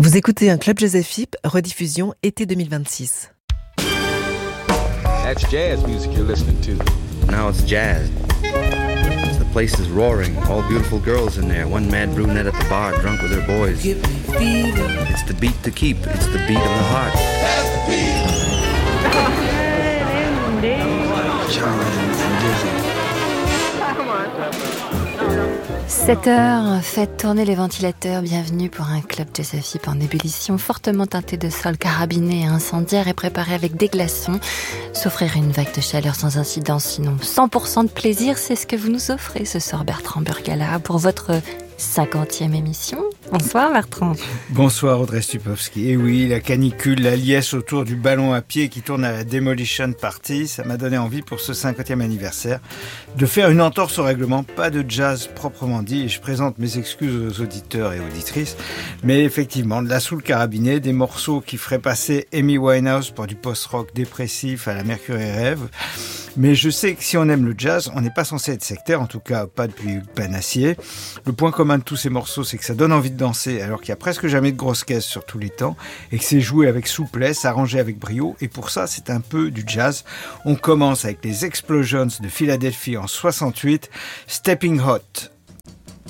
Vous écoutez un Club Jazz FIP, rediffusion été 2026. That's jazz music you're listening to. Now it's jazz. The place is roaring, all beautiful girls in there, one mad brunette at the bar, drunk with her boys. It's the beat to keep, it's the beat of the heart. That's the beat. Charlie and Dizzy. 7h, faites tourner les ventilateurs, bienvenue pour un Club Jazz FIP en ébullition, fortement teinté de sol carabiné et incendiaire et préparé avec des glaçons. S'offrir une vague de chaleur sans incident, sinon 100% de plaisir, c'est ce que vous nous offrez ce soir Bertrand Burgala pour votre 50e émission. Bonsoir Bertrand. Bonsoir Audrey Stupowski. Et oui, la canicule, la liesse autour du ballon à pied qui tourne à la Demolition Party, ça m'a donné envie pour ce 50e anniversaire de faire une entorse au règlement, pas de jazz proprement dit, et je présente mes excuses aux auditeurs et auditrices, mais effectivement de la soul carabinée, des morceaux qui feraient passer Amy Winehouse pour du post-rock dépressif à la Mercury Rêve. Mais je sais que si on aime le jazz, on n'est pas censé être sectaire, en tout cas pas depuis Panassier. Le point commun de tous ces morceaux, c'est que ça donne envie de danser alors qu'il n'y a presque jamais de grosses caisses sur tous les temps et que c'est joué avec souplesse, arrangé avec brio, et pour ça c'est un peu du jazz. On commence avec les Explosions de Philadelphie en 68, Stepping Hot.